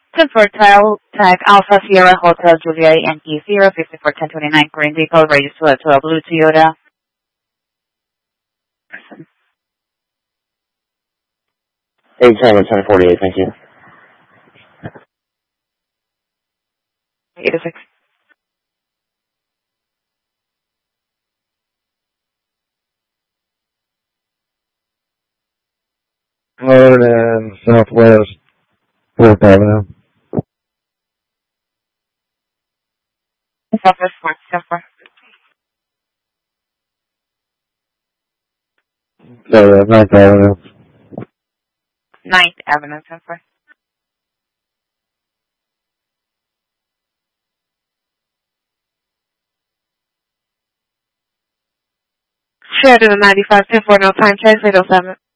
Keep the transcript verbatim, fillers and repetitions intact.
Convert Tile Tag Alpha Sierra Hotel Julia Yankee zero fifty four ten twenty nine green vehicle registered to a blue Toyota. eight seven ten forty-eight, thank you. eighty-six. Road and Southwest fourth Avenue. Southwest fourth, Southwest. So, uh, ninth Avenue. ninth Avenue, Southwest. Sheridan ninety-five ten four, no time check, eight oh seven.